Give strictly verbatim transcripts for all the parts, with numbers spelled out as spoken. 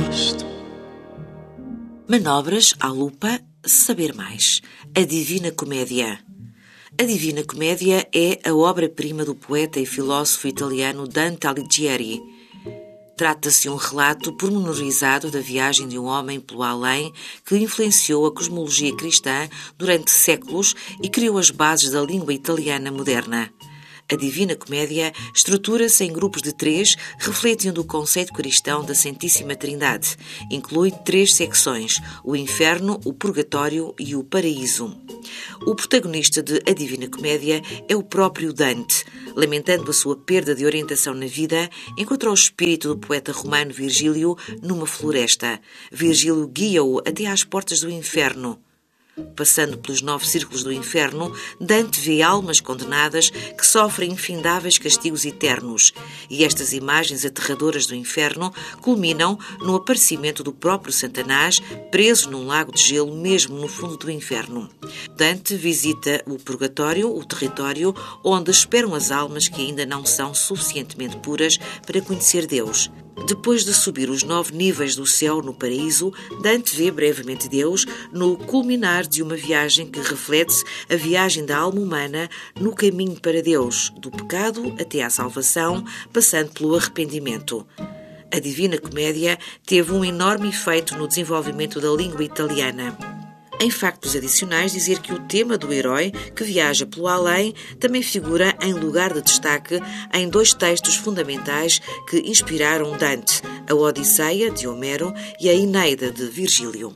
gosto. Manobras à lupa, saber mais. A Divina Comédia. A Divina Comédia é a obra-prima do poeta e filósofo italiano Dante Alighieri. Trata-se de um relato pormenorizado da viagem de um homem pelo além que influenciou a cosmologia cristã durante séculos e criou as bases da língua italiana moderna. A Divina Comédia estrutura-se em grupos de três, refletindo o conceito cristão da Santíssima Trindade. Inclui três secções: o Inferno, o Purgatório e o Paraíso. O protagonista de A Divina Comédia é o próprio Dante. Lamentando a sua perda de orientação na vida, encontra o espírito do poeta romano Virgílio numa floresta. Virgílio guia-o até às portas do Inferno. Passando pelos nove círculos do inferno, Dante vê almas condenadas que sofrem infindáveis castigos eternos. E estas imagens aterradoras do inferno culminam no aparecimento do próprio Satanás, preso num lago de gelo mesmo no fundo do inferno. Dante visita o purgatório, o território onde esperam as almas que ainda não são suficientemente puras para conhecer Deus. Depois de subir os nove níveis do céu no paraíso, Dante vê brevemente Deus no culminar de uma viagem que reflete a viagem da alma humana no caminho para Deus, do pecado até à salvação, passando pelo arrependimento. A Divina Comédia teve um enorme efeito no desenvolvimento da língua italiana. Em factos adicionais, dizer que o tema do herói que viaja pelo além também figura em lugar de destaque em dois textos fundamentais que inspiraram Dante, a Odisseia, de Homero, e a Eneida, de Virgílio.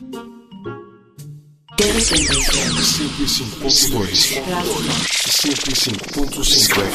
cento e cinco ponto dois, cento e cinco ponto cinco